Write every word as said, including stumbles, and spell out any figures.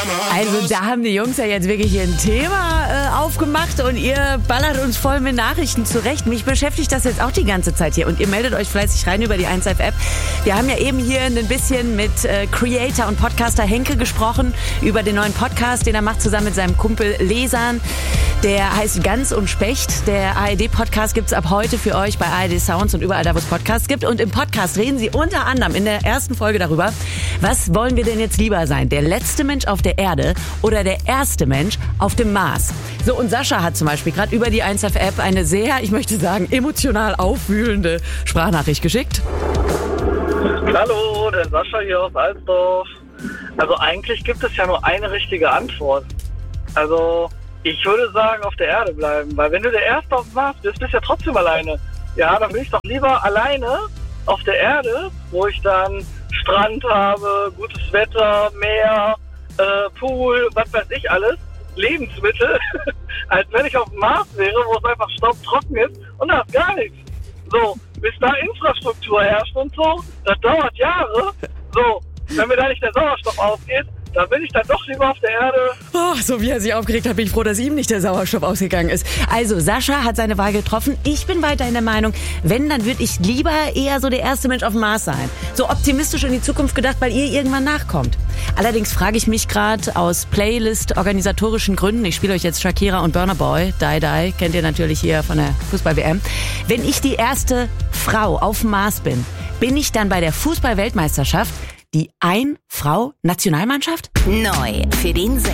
Also da haben die Jungs ja jetzt wirklich ein Thema äh, aufgemacht und ihr ballert uns voll mit Nachrichten zurecht. Mich beschäftigt das jetzt auch die ganze Zeit hier und ihr meldet euch fleißig rein über die eins Live App. Wir haben ja eben hier ein bisschen mit äh, Creator und Podcaster Henke gesprochen über den neuen Podcast, den er macht zusammen mit seinem Kumpel Lesan. Der heißt Gans und Specht. Der A R D-Podcast gibt's ab heute für euch bei A R D Sounds und überall da, wo es Podcasts gibt. Und im Podcast reden sie unter anderem in der ersten Folge darüber, was wollen wir denn jetzt lieber sein? Der letzte Mensch auf der Erde oder der erste Mensch auf dem Mars? So, und Sascha hat zum Beispiel gerade über die eins Live App eine sehr, ich möchte sagen, emotional aufwühlende Sprachnachricht geschickt. Hallo, der Sascha hier aus Alsdorf. Also eigentlich gibt es ja nur eine richtige Antwort. Also ich würde sagen, auf der Erde bleiben, weil wenn du der Erste auf dem Mars bist, bist du ja trotzdem alleine. Ja, dann bin ich doch lieber alleine auf der Erde, wo ich dann Strand habe, gutes Wetter, Meer, äh, Pool, was weiß ich alles, Lebensmittel, als wenn ich auf dem Mars wäre, wo es einfach staubtrocken ist und da ist gar nichts. So, bis da Infrastruktur herrscht und so, das dauert Jahre. So, wenn mir da nicht der Sauerstoff ausgeht, dann bin ich dann doch lieber auf der Erde. Oh, so wie er sich aufgeregt hat, bin ich froh, dass ihm nicht der Sauerstoff ausgegangen ist. Also, Sascha hat seine Wahl getroffen. Ich bin weiterhin der Meinung, wenn, dann würde ich lieber eher so der erste Mensch auf dem Mars sein. So optimistisch in die Zukunft gedacht, weil ihr irgendwann nachkommt. Allerdings frage ich mich gerade aus Playlist-organisatorischen Gründen, ich spiele euch jetzt Shakira und Burna Boy, Die Die, kennt ihr natürlich hier von der Fußball-W M. Wenn ich die erste Frau auf dem Mars bin, bin ich dann bei der Fußball-Weltmeisterschaft die Ein-Frau-Nationalmannschaft? Neu für den Sender.